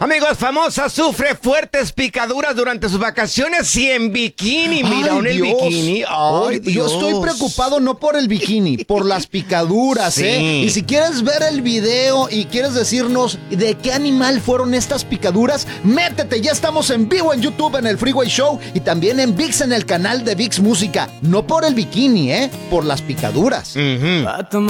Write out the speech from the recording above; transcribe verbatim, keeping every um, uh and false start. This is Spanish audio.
Amigos, famosa sufre fuertes picaduras durante sus vacaciones y en bikini. Mira, en el bikini. Ay, Dios. Yo estoy preocupado no por el bikini, por las picaduras, Sí. ¿eh? Y si quieres ver el video y quieres decirnos de qué animal fueron estas picaduras, métete, ya estamos en vivo en YouTube en el Freeway Show y también en ViX en el canal de ViX Música. No por el bikini, ¿eh? Por las picaduras. Uh-huh.